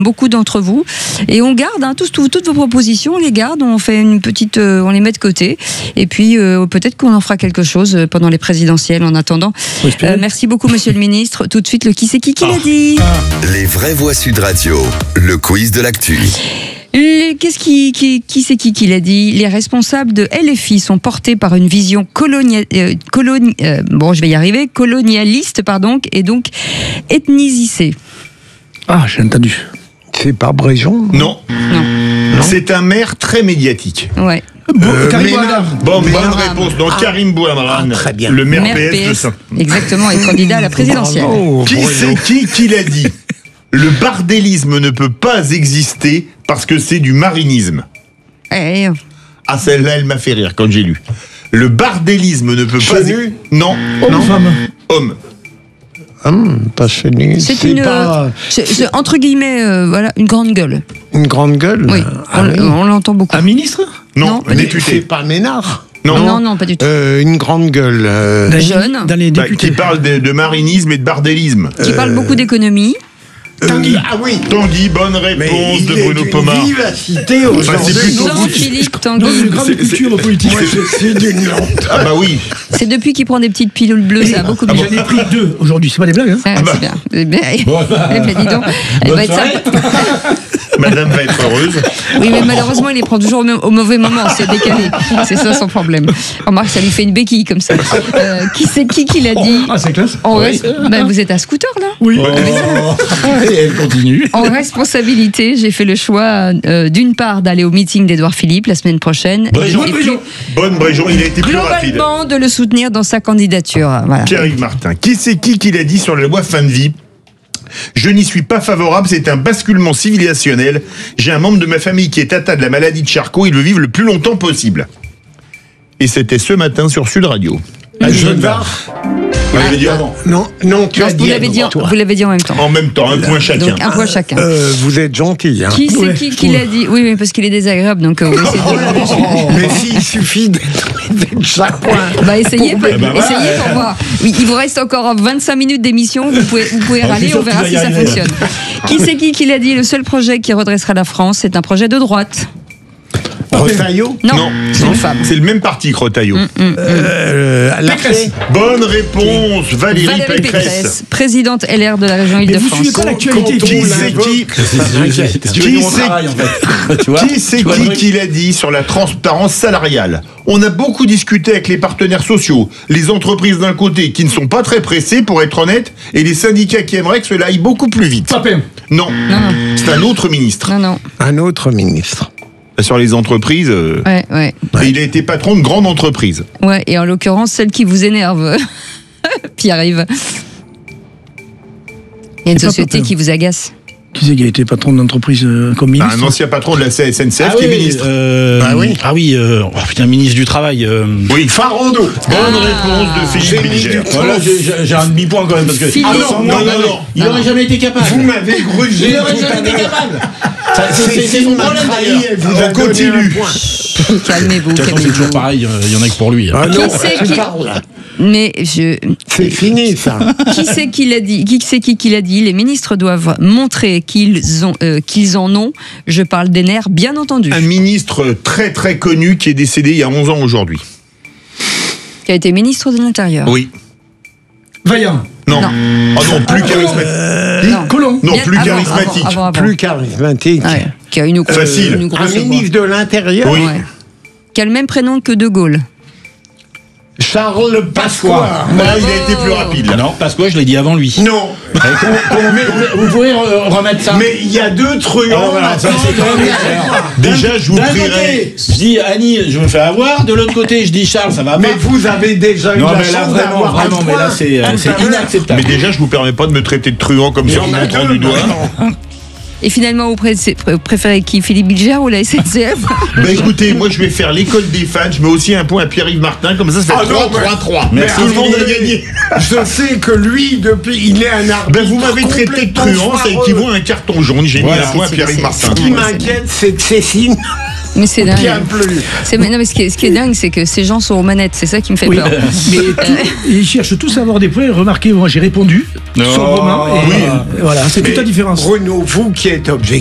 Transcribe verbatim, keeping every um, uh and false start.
beaucoup d'entre vous, et on garde hein, tous, tous, toutes vos propositions, on les garde, on fait une petite, euh, on les met de côté, et puis euh, peut-être qu'on en fera quelque chose pendant les présidentielles en attendant. Euh, merci beaucoup Monsieur le Ministre. Tout de suite le qui c'est qui qui l'a dit. Les vraies voix Sud Radio, le quiz de l'actu. Les- Qu'est-ce qui, qui, qui c'est qui qui l'a dit? Les responsables de L F I sont portés par une vision colonia, euh, coloni- euh, bon, je vais y arriver, colonialiste, pardon, et donc ethnisée. Ah, j'ai entendu. C'est pas Bréjon? Non. Non. C'est un maire très médiatique. Ouais. Euh, Karim Ménard. Bouamran. Bon, bonne Bouamran. réponse. Donc Karim Bouamran, Ah, très bien. le maire, Maire P S, de Saint. Exactement, et candidat à la présidentielle. Bravo, Qui Bruno. c'est qui qui l'a dit? Le bardélisme ne peut pas exister parce que c'est du marinisme. Eh, Ah, celle-là, elle m'a fait rire quand j'ai lu. Le bardélisme ne peut pas... Chenu? Non. Homme non. ou femme? Homme. Hum, pas chenille. c'est une, pas euh, c'est- c'est, entre guillemets, euh, voilà, une grande gueule. une grande gueule. Oui, Ah on, oui. on l'entend beaucoup. Un ministre? Non, Non, pas un du- C'est député. pas Ménard. Non. non, non, pas du tout. Euh, une grande gueule. euh, Dans les- Jeune. Dans les Bah, députés. qui parle de, de marinisme et de bardélisme. Qui parle beaucoup d'économie. Tanguy. Ah oui. Tanguy, bonne réponse de Bruno Pomar. Vivacité Enfin, aujourd'hui. c'est plutôt- Jean-Philippe Dans une Tanguy. grande c'est- culture politique. Moi, je suis d'une lente. Ah bah oui. C'est depuis qu'il prend des petites pilules bleues, ça a beaucoup mieux. J'en ai pris deux aujourd'hui, c'est pas des blagues. Hein. Ah, c'est bien. Eh bien, eh bien, dis donc. Elle va être sympa. Madame va être heureuse. Oui, mais malheureusement, il les prend toujours au même- au mauvais moment. C'est décalé. C'est ça son problème. Remarque, ça lui fait une béquille comme ça. Euh, qui c'est qui qui l'a dit? Ah, c'est classe. En res- ben, vous êtes à scooter là? Oui. Et elle continue. En responsabilité, j'ai fait le choix euh, d'une part d'aller au meeting d'Édouard Philippe la semaine prochaine. Bréjon, et puis, Bréjon. Bonne Bréjon, il a été plus rapide. globalement, de le soutenir dans sa candidature. Voilà. Pierre-Yves Martin. Qui c'est qui qui l'a dit sur la loi fin de vie? Je n'y suis pas favorable, c'est un basculement civilisationnel. J'ai un membre de ma famille qui est atteint de la maladie de Charcot, il veut vivre le plus longtemps possible. Et c'était ce matin sur Sud Radio. Jeune Var. Vous l'avez dit avant. Non, non, tu Non, as vous dit l'avez dit, en- toi. vous l'avez dit en même temps. En même temps, un point chacun. Donc un point chacun. Euh, vous êtes gentil. Hein. Qui c'est Ouais, qui je qui trouve. l'a dit? Oui, mais parce qu'il est désagréable, donc euh, oui, c'est drôle. Mais s'il suffit d'être de chaque point. Bah essayez, Pour- bah, bah, voilà. essayez pour voir. Oui, il vous reste encore vingt-cinq minutes d'émission, vous pouvez, vous pouvez je suis râler, sûr on que verra tu si vas y ça arriver. fonctionne. Qui c'est qui qui l'a dit? Le seul projet qui redressera la France, c'est un projet de droite. Retailleau. Non, Non, c'est une femme. C'est le même parti que Retailleau. Euh, Larcher. Bonne réponse, Valérie, Valérie Pécresse. Pécresse, présidente L R de la région Mais vous Île-de-France. suivez pas l'actualité. Quand- Qui On c'est l'invoque. qui C'est Qui mon c'est- travail en fait. Tu vois Qui c'est Tu vois le qui truc qui l'a dit sur la transparence salariale? On a beaucoup discuté avec les partenaires sociaux, les entreprises d'un côté qui ne sont pas très pressées pour être honnêtes, et les syndicats qui aimeraient que cela aille beaucoup plus vite. Papin. Non, Non, non, c'est un autre ministre. non, non. Un autre ministre. Sur les entreprises, euh, Ouais, ouais. et il a été patron de grande entreprise. Ouais, et en l'occurrence, celle qui vous énerve, Pierre-Yves. Il y a une C'est pas société Papin. qui vous agace. Qui c'est qui a été patron d'entreprise euh, comme Bah, ministre? un ancien patron de la S N C F Ah qui est oui, ministre. euh, Bah oui. Ah oui, euh, oh, putain, ministre du Travail. euh. Oui, Farando. bonne réponse de Philippe Bilger. Voilà, j'ai- j'ai j'ai un demi-point quand même parce que. Philippe. Ah non, moi, non, il non, aurait- non. Il aurait jamais été capable. Vous m'avez grugé Il aurait tout à jamais été l'heure. capable. Ça, c'est- C'est c'est mon m'a problème trahi, d'ailleurs. elle vous On a donné continue. un point. Calmez-vous, De toute façon, c'est calmez-vous. toujours pareil, euh, il y en a que pour lui. Ah Qui non, c'est tu qui- parles. Mais je. C'est fini, ça. Qui c'est qui l'a dit? Qui c'est qui qui l'a dit? Les ministres doivent montrer qu'ils ont, euh, qu'ils en ont. Je parle des nerfs, bien entendu. Un ministre très très connu qui est décédé il y a onze ans aujourd'hui. Qui a été ministre de l'Intérieur. Oui. Vaillant. Non. Non. Ah non, plus charismatique. Non. Colomb. Non, Bien- plus avant, charismatique. avant, avant, avant. Plus charismatique. Ouais. Qui a une, Facile. une Un grosse voix. ministre de l'Intérieur. Oui. Ouais. Qui a le même prénom que De Gaulle. Charles Pasqua. Là, il a été plus rapide. Ah non, parce que je l'ai dit avant lui. Non. Eh, comment- comment- mais- mais vous pouvez re- remettre ça. Mais il y a deux truands. Ah, voilà, ça, c'est quand même clair. Déjà, je vous D'un prierai. côté, je dis Annie, je me fais avoir. De l'autre côté, je dis Charles, ça va Mais pas. vous avez déjà eu Non, la mais là, chance vraiment, d'avoir un vraiment, mais là, point. c'est euh, Tout c'est à l'heure. inacceptable. Mais déjà, je vous permets pas de me traiter de truand comme Il y ça en en a montrant deux du doigt. maintenant. Et finalement, vous pré- pré- préférez qui? Philippe Bilger ou la S N C F? Bah écoutez, moi je vais faire l'école des fans, je mets aussi un point à Pierre-Yves Martin, comme ça ça fait Ah non, trois trois trois. mais Tout le monde a attendez. gagné. Je sais que lui, depuis, il est un arbitre. Ben vous m'avez traité de truand, ça complètement équivaut à un carton jaune, j'ai Voilà. mis un point à Pierre-Yves C'est- Martin. Ce qui m'inquiète, c'est que Cécile Mais c'est dingue. Bien plus. C'est, non, mais ce qui est, ce qui est dingue, c'est que ces gens sont aux manettes. C'est ça qui me fait Oui. peur. Mais tout- ils cherchent tous à avoir des points. Remarquez, moi j'ai répondu Non. sobrement. Et Oui. euh, voilà, c'est toute la différence. Bruno, vous qui êtes objectif.